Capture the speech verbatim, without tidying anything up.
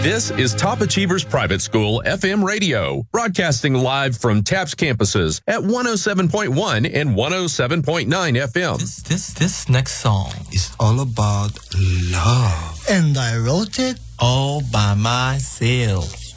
This is Top Achievers Private School F M radio, broadcasting live from TAPS campuses at one oh seven point one and one oh seven point nine F M. This, this, this next song is all about love. And I wrote it all by myself.